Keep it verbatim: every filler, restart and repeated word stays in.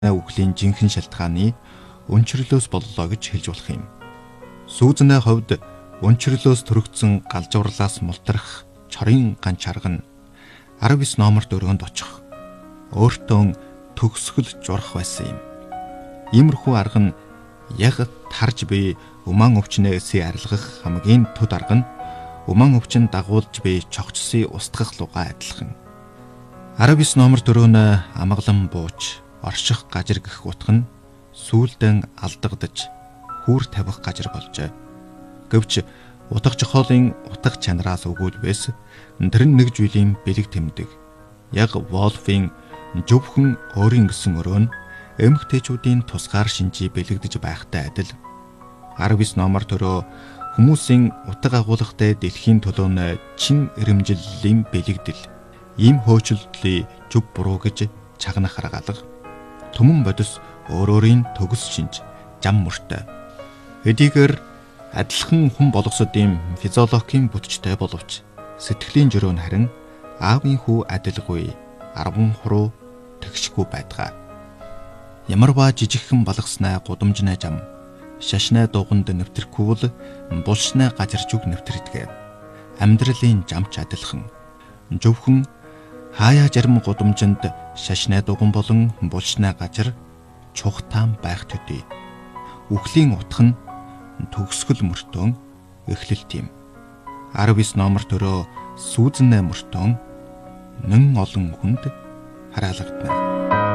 үхлийн жинхэнэ шалтгааны өнчрлөөс боллоо гэж хэлж болох юм. Сүүзэнэ хувьд өнчрлөөс төрөгдсөн галжуурлаас мултрах чорын ганц арга нь арав ес номерт өрөөнд очих өөртөө төгсгөл журах байсан юм. Иймэрхүү арга нь яг тарж буй умаан өвчнөөс арилгах хамгийн төд арга нь умаан өвчин дагуулж буй чогцсыг устгах лугаа адилхан. арав ес номерт өрөөнө амгалан бууч орших гажир гэх утга нь сүүлдэн алдагдаж хүүр тавих гажир болжээ. Гэвч утга жохоолын утга чанараас өгүүлбээс тэр нь нэг зүйлийн бэлэг тэмдэг. Яг Волфийн зөвхөн өөрийн гэсэн өрөө нь эмэгтэйчүүдийн тусгаар шинжий бэлэгдэж байхтай адил арав ес номерт өрөө хүмүүсийн утга агуулгатай дэлхийн төлөөнө чин ирэмжлэлийн бэлэгдэл ийм хөөцөлдлийг зөв буруу гэж чагнах аргалга түмэн бодис өөр өөрийн төгс шинж зам мөртэй. Эдгээр адилхан хүн болгосодын физиологийн бүтцтэй боловч сэтгэлийн жөрөө нь харин аавын хүү адилгүй арван хуруу тэгшгүй байдаг. Ямарваа жижигхэн балгаснаа гудамжнаа зам шашнаа дуганд нэвтэрхүүл булшнаа гажирчуг нэвтэрдэг. Амьдралын замч адилхан зөвхөн хаяа зарим гудамжинд шашнаа дуган болон булшнаа гажир чухтаан байх төдий. Үхлийн утга нь төгсгөл мөртөө эхлэлт юм. арав ес номерт өрөө сүүзэнэ мөртөө нэн олон хүнд хараалагдана.